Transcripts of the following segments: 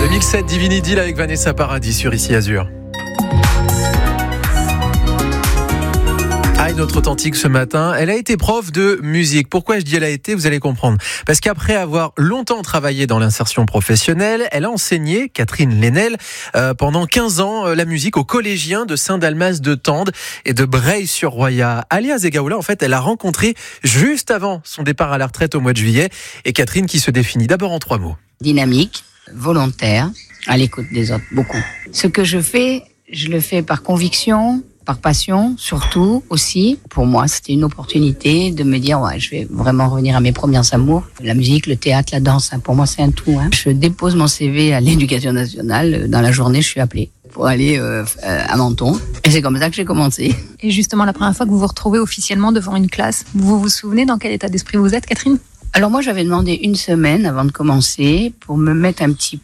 2007, Divine Idyll avec Vanessa Paradis sur Ici Azur. Notre authentique ce matin, elle a été prof de musique. Pourquoi je dis elle a été, vous allez comprendre. Parce qu'après avoir longtemps travaillé dans l'insertion professionnelle, elle a enseigné, Catherine Lenel, pendant 15 ans la musique aux collégiens de Saint-Dalmas de Tende et de Breil-sur-Roya. Alia Zegaoula, en fait, elle a rencontré juste avant son départ à la retraite au mois de juillet. Et Catherine qui se définit d'abord en 3 mots. Dynamique, volontaire, à l'écoute des autres, beaucoup. Ce que je fais, je le fais par conviction, par passion, surtout aussi. Pour moi, c'était une opportunité de me dire, ouais, je vais vraiment revenir à mes premiers amours. La musique, le théâtre, la danse, pour moi, c'est un tout. Je dépose mon CV à l'Éducation nationale. Dans la journée, je suis appelée pour aller à Menton. Et c'est comme ça que j'ai commencé. Et justement, la première fois que vous vous retrouvez officiellement devant une classe, vous vous souvenez dans quel état d'esprit vous êtes, Catherine ? Alors moi, j'avais demandé 1 semaine avant de commencer pour me mettre un petit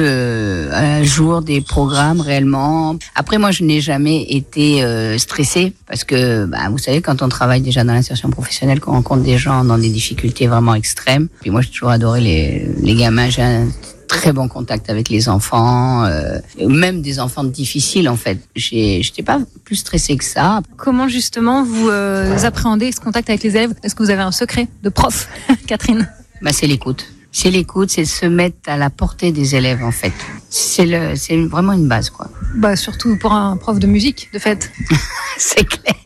peu à jour des programmes réellement. Après, moi, je n'ai jamais été stressée parce que, vous savez, quand on travaille déjà dans l'insertion professionnelle, qu'on rencontre des gens dans des difficultés vraiment extrêmes. Puis moi, j'ai toujours adoré les gamins. J'ai un très bon contact avec les enfants, même des enfants difficiles en fait. J'étais pas plus stressée que ça. Comment justement vous appréhendez ce contact avec les élèves ? Est-ce que vous avez un secret de prof, Catherine ? C'est l'écoute. C'est l'écoute, c'est se mettre à la portée des élèves en fait. C'est vraiment une base quoi. Surtout pour un prof de musique, de fait. C'est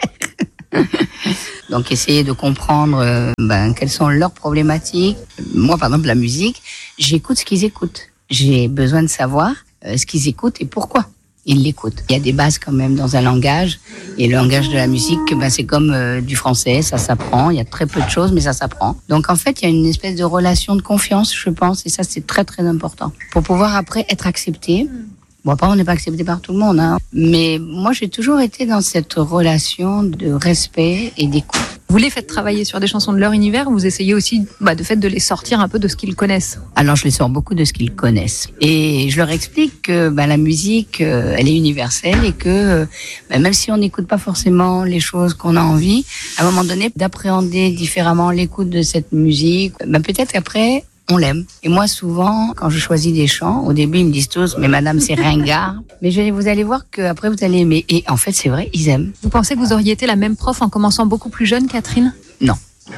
clair. Donc essayer de comprendre quelles sont leurs problématiques. Moi par exemple la musique, j'écoute ce qu'ils écoutent. J'ai besoin de savoir ce qu'ils écoutent et pourquoi ils l'écoutent. Il y a des bases quand même dans un langage et le langage de la musique c'est comme du français, ça s'apprend. Il y a très peu de choses mais ça s'apprend. Donc en fait il y a une espèce de relation de confiance je pense et ça c'est très très important pour pouvoir après être accepté. Bon, après, on n'est pas accepté par tout le monde, mais moi, j'ai toujours été dans cette relation de respect et d'écoute. Vous les faites travailler sur des chansons de leur univers, vous essayez aussi, de fait, de les sortir un peu de ce qu'ils connaissent. Alors, je les sors beaucoup de ce qu'ils connaissent. Et je leur explique que la musique, elle est universelle et que même si on n'écoute pas forcément les choses qu'on a envie, à un moment donné, d'appréhender différemment l'écoute de cette musique, peut-être qu'après, on l'aime. Et moi, souvent, quand je choisis des chants, au début, ils me disent tous, mais madame, c'est ringard. Mais vous allez voir qu'après, vous allez aimer. Et en fait, c'est vrai, ils aiment. Vous pensez que vous auriez été la même prof en commençant beaucoup plus jeune, Catherine ? Non.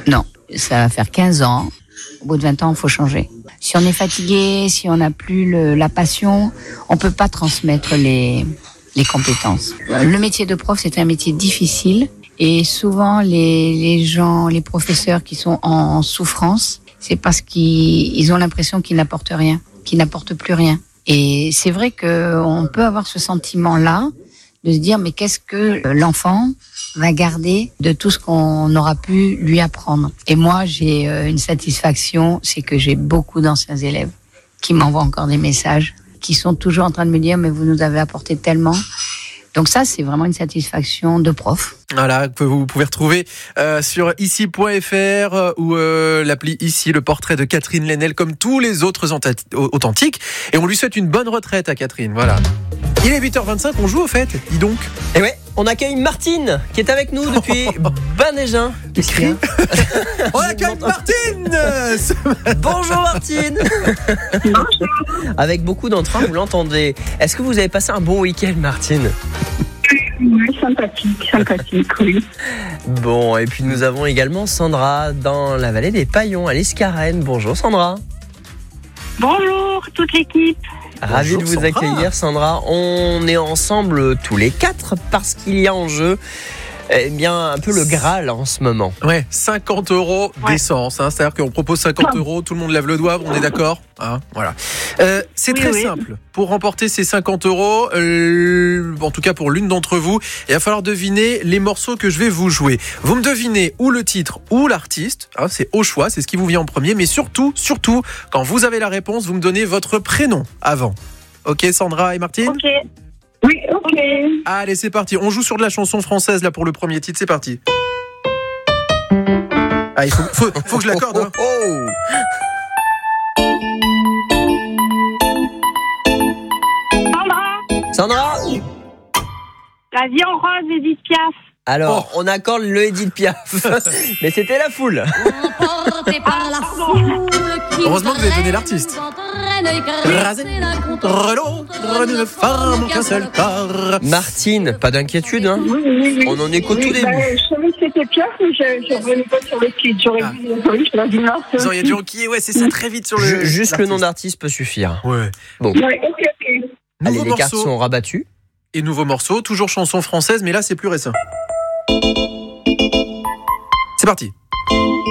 Ça va faire 15 ans. Au bout de 20 ans, il faut changer. Si on est fatigué, si on n'a plus la passion, on peut pas transmettre les compétences. Le métier de prof, c'est un métier difficile. Et souvent, les gens, les professeurs qui sont en souffrance, c'est parce qu'ils ont l'impression qu'ils n'apportent rien, qu'ils n'apportent plus rien. Et c'est vrai qu'on peut avoir ce sentiment-là, de se dire, mais qu'est-ce que l'enfant va garder de tout ce qu'on aura pu lui apprendre ? Et moi, j'ai une satisfaction, c'est que j'ai beaucoup d'anciens élèves qui m'envoient encore des messages, qui sont toujours en train de me dire, mais vous nous avez apporté tellement. Donc ça, c'est vraiment une satisfaction de prof. Voilà, que vous pouvez retrouver sur ici.fr ou l'appli Ici, le portrait de Catherine Lenel, comme tous les autres authentiques. Et on lui souhaite une bonne retraite à Catherine, voilà. Il est 8h25, on joue au fait, dis donc. Et ouais, on accueille Martine, qui est avec nous depuis Banéjin. On accueille Martine. Bonjour Martine. Avec beaucoup d'entrain, vous l'entendez. Est-ce que vous avez passé un bon week-end, Martine ? Oui, sympathique, oui. Bon, et puis nous avons également Sandra dans la vallée des Paillons, à l'Escarène. Bonjour Sandra. Bonjour toute l'équipe. Ravi de vous accueillir Sandra. On est ensemble tous les 4 parce qu'il y a en jeu un peu le Graal en ce moment. Ouais, 50 € d'essence. C'est-à-dire qu'on propose 50 €, tout le monde lève le doigt, on est d'accord ? Voilà. C'est très simple. Pour remporter ces 50 €, en tout cas pour l'une d'entre vous, il va falloir deviner les morceaux que je vais vous jouer. Vous me devinez ou le titre ou l'artiste. C'est au choix, c'est ce qui vous vient en premier. Mais surtout, quand vous avez la réponse, vous me donnez votre prénom avant. Ok, Sandra et Martine ? Ok. Oui, ok. Allez, c'est parti. On joue sur de la chanson française là pour le premier titre. C'est parti. Il faut que je l'accorde. Sandra. La vie en rose, Edith Piaf. Alors, on accorde le Edith Piaf, mais c'était la foule. Heureusement que vous avez donné l'artiste. rasé contre l'autre, ne forment qu'un seul corps. Martine, pas d'inquiétude, hein. Oui. On en est qu'au tout début. Je savais que c'était Piaf, mais je revenais pas sur le titre. J'aurais vu, je l'aurais dit non. Vous auriez dû enquiller, ouais, c'est ça, très vite sur le. Juste le nom d'artiste peut suffire. Ouais. Bon. Ouais, ok. Allez, Nouveau les cartes morceau sont rabattues. et nouveau morceau, toujours chanson française, mais là c'est plus récent. C'est parti.